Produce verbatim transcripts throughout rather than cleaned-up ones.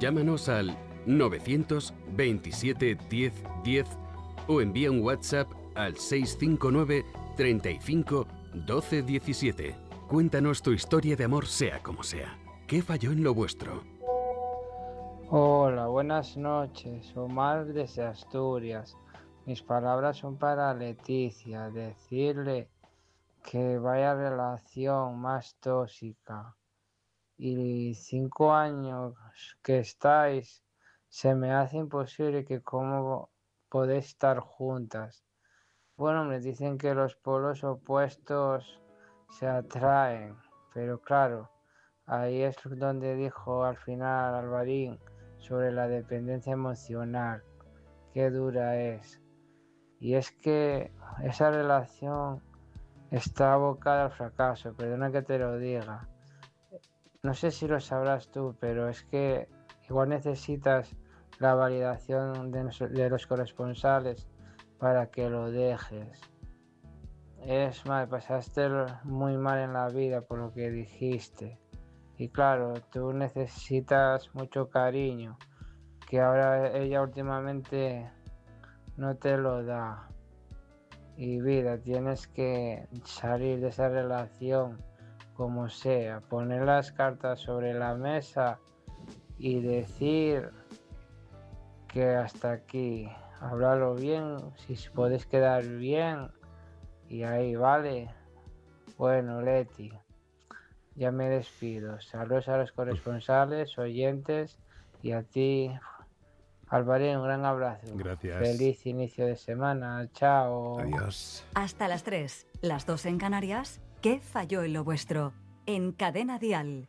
Llámanos al novecientos veintisiete diez diez o envía un WhatsApp al seis cinco nueve treinta y cinco doce diecisiete. Cuéntanos tu historia de amor, sea como sea. ¿Qué falló en lo vuestro? Hola, buenas noches. Omar desde Asturias. Mis palabras son para Leticia. Decirle que vaya relación más tóxica. Y cinco años que estáis, se me hace imposible que cómo podéis estar juntas. Bueno, me dicen que los polos opuestos se atraen, pero claro, ahí es donde dijo al final Alvarín sobre la dependencia emocional, qué dura es. Y es que esa relación está abocada al fracaso, perdona que te lo diga. No sé si lo sabrás tú, pero es que igual necesitas la validación de, nos- de los corresponsales para que lo dejes. Es mal, pasaste muy mal en la vida por lo que dijiste. Y claro, tú necesitas mucho cariño, que ahora ella últimamente no te lo da. Y vida, tienes que salir de esa relación como sea, poner las cartas sobre la mesa y decir que hasta aquí, hablarlo bien, si podéis quedar bien, y ahí vale. Bueno, Leti, ya me despido. Saludos a los corresponsales, oyentes y a ti, Alvarín, un gran abrazo. Gracias. Feliz inicio de semana. Chao. Adiós. Hasta las tres, las dos en Canarias. ¿Qué falló en lo vuestro? En Cadena Dial.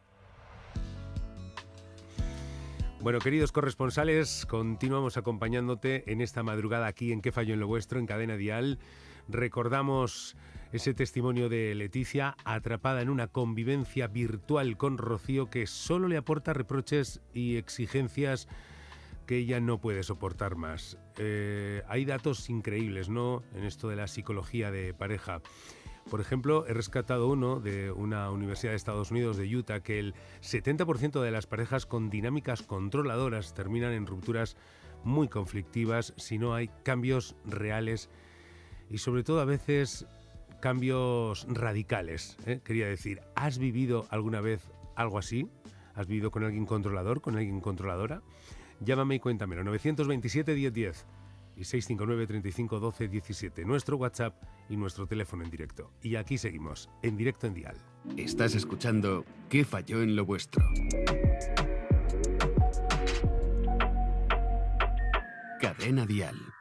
Bueno, queridos corresponsales, continuamos acompañándote en esta madrugada aquí en ¿Qué falló en lo vuestro? En Cadena Dial. Recordamos ese testimonio de Leticia, atrapada en una convivencia virtual con Rocío, que solo le aporta reproches y exigencias que ella no puede soportar más. Eh, hay datos increíbles, ¿no?, en esto de la psicología de pareja. Por ejemplo, he rescatado uno de una universidad de Estados Unidos, de Utah, que el setenta por ciento de las parejas con dinámicas controladoras terminan en rupturas muy conflictivas si no hay cambios reales y sobre todo a veces cambios radicales, ¿eh? Quería decir, ¿has vivido alguna vez algo así? ¿Has vivido con alguien controlador, con alguien controladora? Llámame y cuéntamelo, novecientos veintisiete diez diez y seis cinco nueve treinta y cinco doce diecisiete, nuestro WhatsApp y nuestro teléfono en directo. Y aquí seguimos, en directo en Dial. Estás escuchando ¿Qué falló en lo vuestro? Cadena Dial.